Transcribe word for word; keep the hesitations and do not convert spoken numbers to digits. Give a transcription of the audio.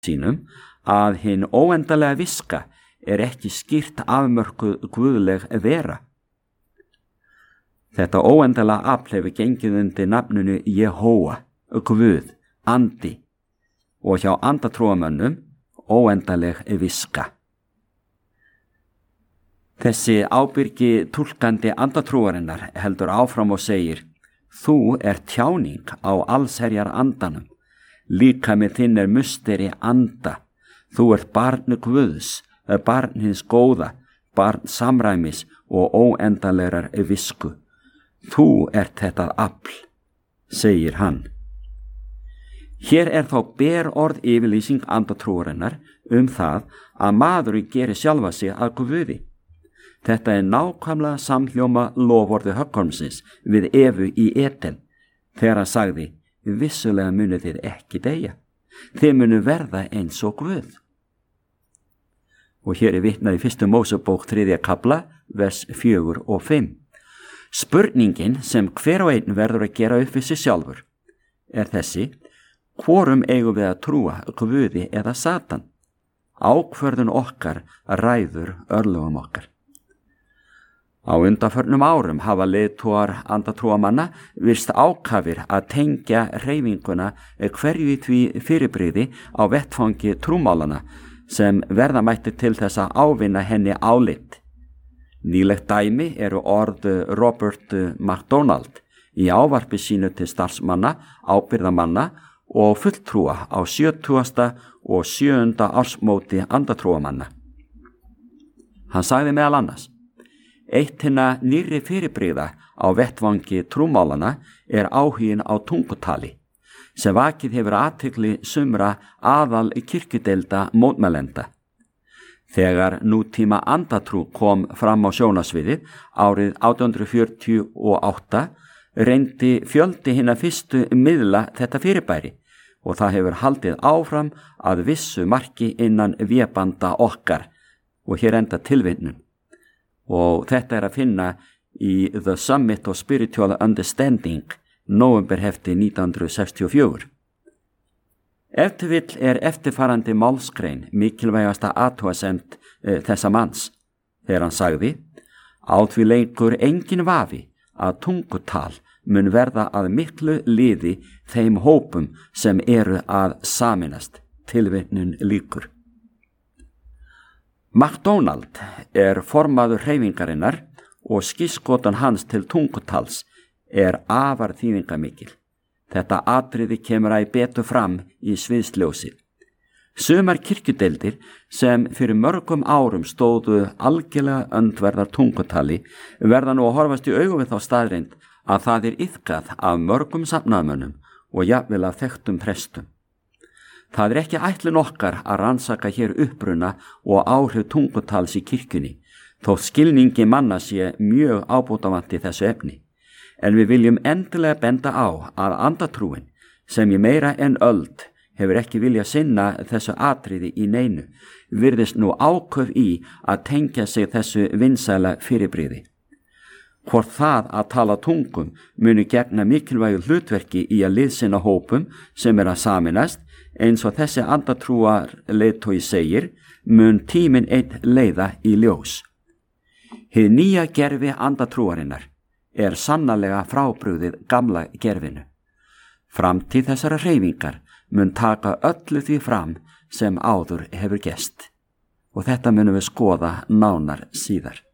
sínum að hinn óendalega viska er ekki skýrt afmörkuð guðleg vera. Þetta óendalega afl hefur gengið undir nafninu Jehóva, Guð, andi, og hjá andatrúamönnum óendaleg viska. Þessi ábyrgi túlkandi andatrúarinnar heldur áfram og segir: Þú er tjáning á allsherjar andanum, líka með þinn er musteri anda, þú ert barn Guðs, barn hins góða, barn samræmis og óendalegrar visku. Þú ert þetta afl, segir hann. Hér er þá ber orð yfirlýsing andatrúarinnar um það að maðurinn gerir sjálfa sig að Guði. Þetta er nákvæmlega samhljóma loforði Höggormsins við Evu í Eden, þegar hann sagði: Vissulega munu þið ekki deyja, þið munu verða eins og Guð. Og hér er vitnað í fyrstu Mósebók þriðja kafla, vers fjögur og fimm. Spurningin sem hver og einn verður að gera upp við sig sjálfur er þessi: hvorum eigum við að trúa, Guði eða Satan? Ákvörðun okkar ræður örlögum okkar. Á undanförnum árum hafa leiðtogar andatrúamanna virst ákafir að tengja hreyfinguna hverju í því fyrirbrigði á vettfangi trúmálana sem verða mætti til þess að ávinna henni álit. Nýlegt dæmi eru orð Robert McDonald í ávarpi sínu til starfsmanna, ábyrgðamanna og fulltrúa á sjötugasta og sjöunda ársmóti andatrúamanna. Hann sagði meðal annars: Eitt hinna nýrri fyrirbrigða á vettvangi trúmálana er áhugin á tungutali, sem vakið hefur athygli sumra aðal kirkjudeilda mótmælenda. Þegar nútíma andatrú kom fram á sjónasviðið árið átján hundruð fjörutíu og átta reyndi fjöldi hinna fyrstu miðla þetta fyrirbæri og það hefur haldið áfram að vissu marki innan vébanda okkar, og hér enda tilvinnun. Og þetta er að finna í The Summit of Spiritual Understanding, nóvemberhefti nítján hundruð sextíu og fjögur. Ef til vill er eftirfarandi málskrein mikilvægasta athugasemd e, þessa manns, þegar hann sagði: Á því leikur engin vafi að tungutal mun verða að miklu liði þeim hópum sem eru að sameinast. Tilvitnun lýkur. McDonald er formaður hreyfingarinnar og skírskotun hans til tungutals er afar þýðingamikil. Þetta atriði kemur æ betur fram í sviðsljósið. Sumar kirkjudeildir sem fyrir mörgum árum stóðu algjörlega öndverðar tungutali verða nú að horfast í augu við þá staðreind að það er iðkað af mörgum safnaðmönnum og jafnvel af þekktum prestum. Það er ekki ætlun okkar að rannsaka hér uppruna og áhrif tungutals í kirkjunni, þótt skilningi manna sé mjög ábótavant í þessu efni. En við viljum endilega benda á að andatrúin, sem í meira en öld hefur ekki viljað sinna þessu atriði í neinu, virðist nú áköf í að tengja sig þessu vinsæla fyrirbrigði. Hvort það að tala tungum muni gegna mikilvægu hlutverki í að liðsinna hópum sem er að sameinast, eins og þessi andatrúar leiðtogi segir, mun tíminn einn leiða í ljós. Hið nýja gerfi andatrúarinnar er sannarlega frábrugðið gamla gerfinu. Framtíð þessara hreyfingar mun taka öllu því fram sem áður hefur gerst, og þetta munum við skoða nánar síðar.